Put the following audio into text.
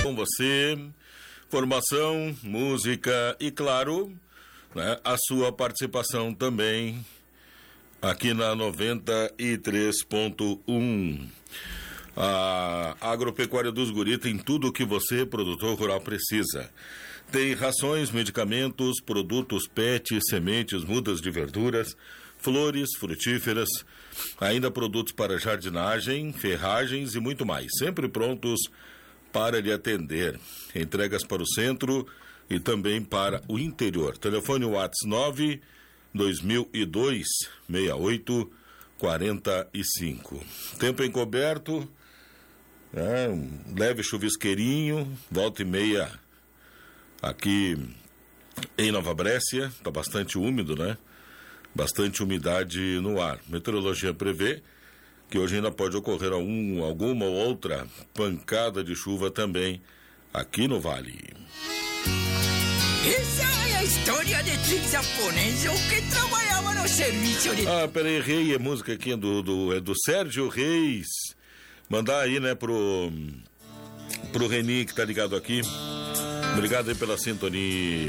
Com você, informação, música e, claro, né, a sua participação também aqui na 93.1. A Agropecuária dos Guri tem tudo o que você, produtor rural, precisa. Tem rações, medicamentos, produtos PET, sementes, mudas de verduras, flores, frutíferas, ainda produtos para jardinagem, ferragens e muito mais, sempre prontos para lhe atender. Entregas para o centro e também para o interior. Telefone WhatsApp 9206845. Tempo encoberto, um leve chuvisqueirinho, volta e meia aqui em Nova Brécia, está bastante úmido, né? Bastante umidade no ar. Meteorologia prevê que hoje ainda pode ocorrer alguma outra pancada de chuva também aqui no Vale. Essa é a história de três japoneses que trabalhavam no serviço de... Peraí, Rei, é música aqui é do Sérgio Reis. Mandar aí, né, pro Reni que tá ligado aqui. Obrigado aí pela sintonia.